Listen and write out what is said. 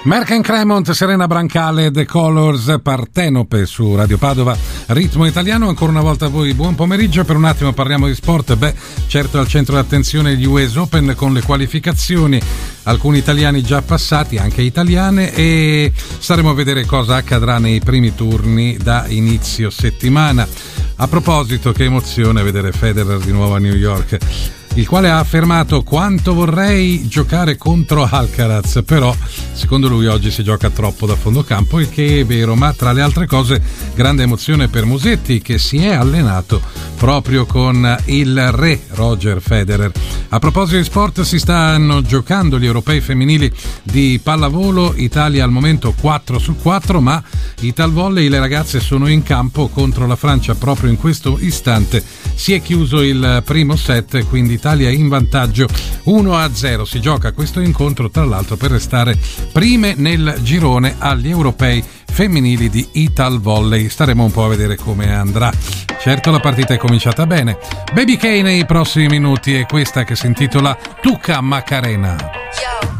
Merck & Cremont, Serena Brancale, The Colors, Partenope su Radio Padova, Ritmo Italiano. Ancora una volta a voi buon pomeriggio. Per un attimo parliamo di sport. Certo al centro d'attenzione gli US Open con le qualificazioni, alcuni italiani già passati, anche italiane, e staremo a vedere cosa accadrà nei primi turni da inizio settimana. A proposito, che emozione vedere Federer di nuovo a New York, il quale ha affermato: quanto vorrei giocare contro Alcaraz, però secondo lui oggi si gioca troppo da fondo campo, il che è vero, ma tra le altre cose grande emozione per Musetti, che si è allenato proprio con il re Roger Federer. A proposito di sport, si stanno giocando gli europei femminili di pallavolo, Italia al momento 4-4, ma Italvolley, le ragazze sono in campo contro la Francia proprio in questo istante. Si è chiuso il primo set, quindi Italia in vantaggio 1-0. Si gioca questo incontro tra l'altro per restare prime nel girone agli europei femminili di Italvolley. Staremo un po' a vedere come andrà. Certo, la partita è cominciata bene. Baby K nei prossimi minuti, e questa che si intitola Tuca Macarena.